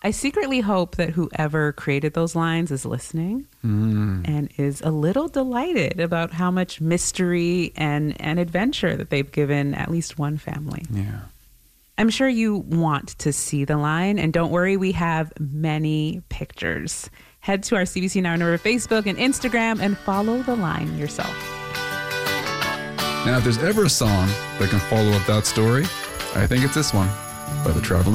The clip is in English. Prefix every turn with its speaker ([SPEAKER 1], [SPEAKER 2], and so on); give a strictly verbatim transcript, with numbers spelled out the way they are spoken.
[SPEAKER 1] I secretly hope that whoever created those lines is listening mm. and is a little delighted about how much mystery and, and adventure that they've given at least one family.
[SPEAKER 2] Yeah.
[SPEAKER 1] I'm sure you want to see the line, and don't worry, we have many pictures. Head to our C B C Now Number Facebook and Instagram and follow the line yourself.
[SPEAKER 2] Now, if there's ever a song that can follow up that story, I think it's this one by the Traveling